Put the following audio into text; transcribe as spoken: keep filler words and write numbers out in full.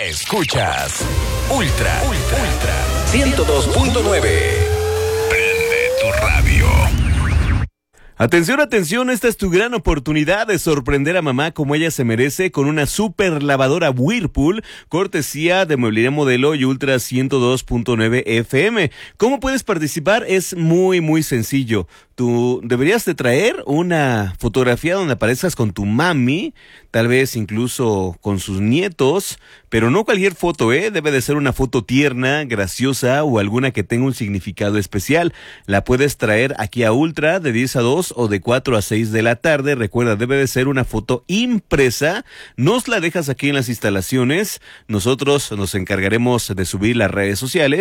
Escuchas Ultra, Ultra, Ultra ciento dos punto nueve. Prende tu radio. Atención, atención, esta es tu gran oportunidad de sorprender a mamá como ella se merece con una super lavadora Whirlpool, cortesía de Mueblería Modelo y Ultra ciento dos punto nueve F M. ¿Cómo puedes participar? Es muy, muy sencillo. Tú deberías de traer una fotografía donde aparezcas con tu mami, tal vez incluso con sus nietos, pero no cualquier foto, ¿eh? Debe de ser una foto tierna, graciosa o alguna que tenga un significado especial. La puedes traer aquí a Ultra de diez a dos o de cuatro a seis de la tarde. Recuerda, debe de ser una foto impresa. Nos la dejas aquí en las instalaciones. Nosotros nos encargaremos de subir las redes sociales.